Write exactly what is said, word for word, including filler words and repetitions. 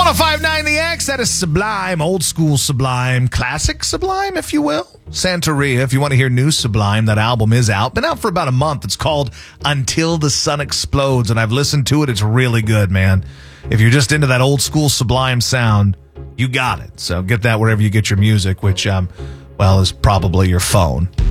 one oh five point nine The X, that is Sublime, old school Sublime, classic Sublime, if you will. Santeria, if you want to hear new Sublime, that album is out. Been out for about a month. It's called Until the Sun Explodes, and I've listened to it. It's really good, man. If you're just into that old school Sublime sound, you got it. So get that wherever you get your music, which, um, well, is probably your phone.